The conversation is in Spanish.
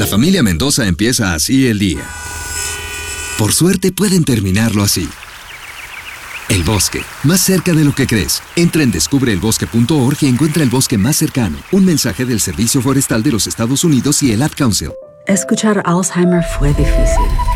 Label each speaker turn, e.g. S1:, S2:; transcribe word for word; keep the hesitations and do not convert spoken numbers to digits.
S1: familia Mendoza empieza así el día. Por suerte pueden terminarlo así. El bosque, más cerca de lo que crees. Entra en descubre el bosque punto org y encuentra el bosque más cercano. Un mensaje del Servicio Forestal de los Estados Unidos y el Ad Council.
S2: Escuchar Alzheimer fue difícil.